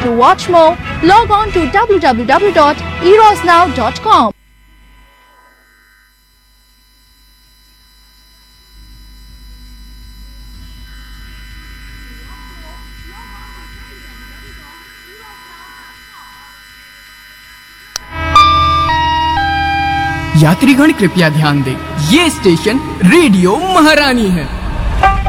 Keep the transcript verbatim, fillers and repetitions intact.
To watch more, log on to w w w dot eros now dot com. यात्रीगण कृपया ध्यान दें, ये स्टेशन रेडियो महारानी है।